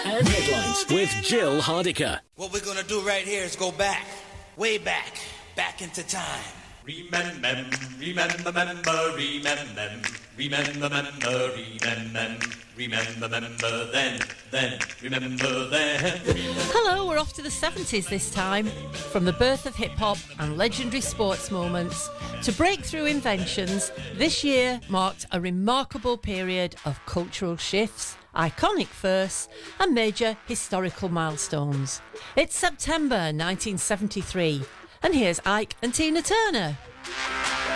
And headlines with Jill Hardiker. What we're gonna do right here is go back, way back into time. Remember, then. Hello, we're off to the 70s this time. From the birth of hip-hop and legendary sports moments to breakthrough inventions, this year marked a remarkable period of cultural shifts, iconic firsts and major historical milestones. It's September 1973 and here's Ike and Tina Turner.